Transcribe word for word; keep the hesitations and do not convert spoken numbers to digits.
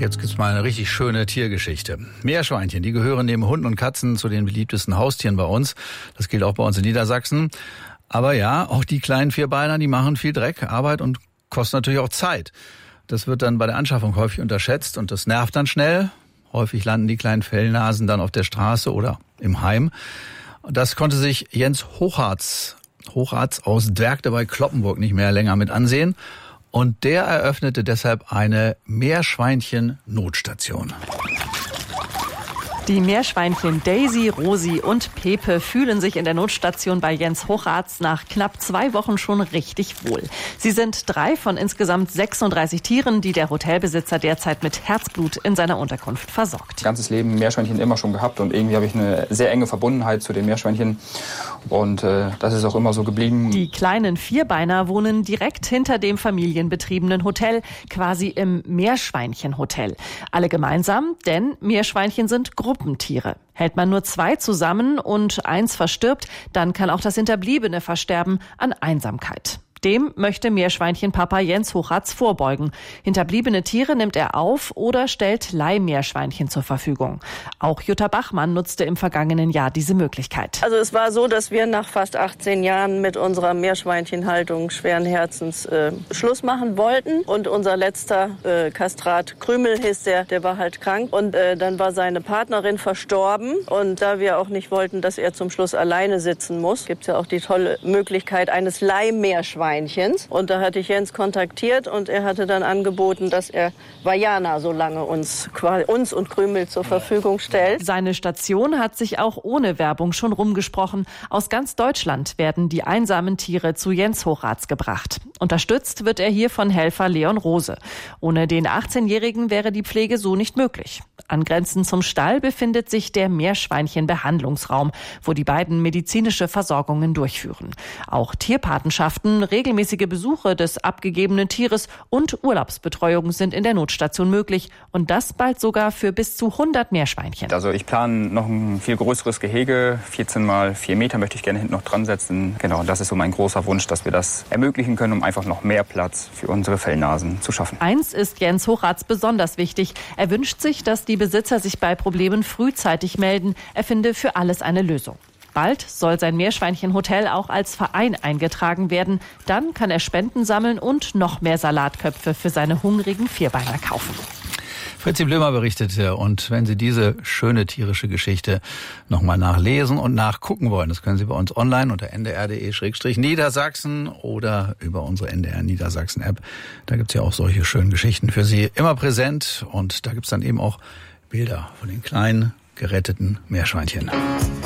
Jetzt gibt's mal eine richtig schöne Tiergeschichte. Meerschweinchen, die gehören neben Hunden und Katzen zu den beliebtesten Haustieren bei uns. Das gilt auch bei uns in Niedersachsen. Aber ja, auch die kleinen Vierbeiner, die machen viel Dreck, Arbeit und kosten natürlich auch Zeit. Das wird dann bei der Anschaffung häufig unterschätzt und das nervt dann schnell. Häufig landen die kleinen Fellnasen dann auf der Straße oder im Heim. Das konnte sich Jens Hocharz, Hocharz aus Dwergte bei Cloppenburg nicht mehr länger mit ansehen. Und der eröffnete deshalb eine Meerschweinchen-Notstation. Die Meerschweinchen Daisy, Rosi und Pepe fühlen sich in der Notstation bei Jens Hocharz nach knapp zwei Wochen schon richtig wohl. Sie sind drei von insgesamt sechsunddreißig Tieren, die der Hotelbesitzer derzeit mit Herzblut in seiner Unterkunft versorgt. Ganzes Leben Meerschweinchen immer schon gehabt und irgendwie habe ich eine sehr enge Verbundenheit zu den Meerschweinchen und äh, das ist auch immer so geblieben. Die kleinen Vierbeiner wohnen direkt hinter dem familienbetriebenen Hotel, quasi im Meerschweinchenhotel. Alle gemeinsam, denn Meerschweinchen sind Gruppentiere. Hält man nur zwei zusammen und eins verstirbt, dann kann auch das Hinterbliebene versterben an Einsamkeit. Dem möchte Meerschweinchenpapa Jens Hocharz vorbeugen. Hinterbliebene Tiere nimmt er auf oder stellt Leihmeerschweinchen zur Verfügung. Auch Jutta Bachmann nutzte im vergangenen Jahr diese Möglichkeit. Also es war so, dass wir nach fast achtzehn Jahren mit unserer Meerschweinchenhaltung schweren Herzens äh, Schluss machen wollten. Und unser letzter äh, Kastrat, Krümel hieß der, der war halt krank. Und äh, dann war seine Partnerin verstorben. Und da wir auch nicht wollten, dass er zum Schluss alleine sitzen muss, gibt es ja auch die tolle Möglichkeit eines Leihmeerschweinchens. Und da hatte ich Jens kontaktiert und er hatte dann angeboten, dass er Vajana so lange uns, uns und Krümel zur Verfügung stellt. Seine Station hat sich auch ohne Werbung schon rumgesprochen. Aus ganz Deutschland werden die einsamen Tiere zu Jens Hocharz gebracht. Unterstützt wird er hier von Helfer Leon Rose. Ohne den achtzehnjährigen wäre die Pflege so nicht möglich. Angrenzend zum Stall befindet sich der Meerschweinchen-Behandlungsraum, wo die beiden medizinische Versorgungen durchführen. Auch Tierpatenschaften, regelmäßige Besuche des abgegebenen Tieres und Urlaubsbetreuung sind in der Notstation möglich. Und das bald sogar für bis zu hundert Meerschweinchen. Also ich plane noch ein viel größeres Gehege. vierzehn mal vier Meter möchte ich gerne hinten noch dran setzen. Genau, das ist so mein großer Wunsch, dass wir das ermöglichen können, um einfach noch mehr Platz für unsere Fellnasen zu schaffen. Eins ist Jens Hocharz besonders wichtig. Er wünscht sich, dass die Besitzer sich bei Problemen frühzeitig melden. Er finde für alles eine Lösung. Bald soll sein Meerschweinchenhotel auch als Verein eingetragen werden. Dann kann er Spenden sammeln und noch mehr Salatköpfe für seine hungrigen Vierbeiner kaufen. Fritzi Blömer berichtete. Und wenn Sie diese schöne tierische Geschichte nochmal nachlesen und nachgucken wollen, das können Sie bei uns online unter n d r punkt d e Schrägstrich Niedersachsen oder über unsere N D R Niedersachsen App. Da gibt's ja auch solche schönen Geschichten für Sie immer präsent. Und da gibt's dann eben auch Bilder von den kleinen geretteten Meerschweinchen.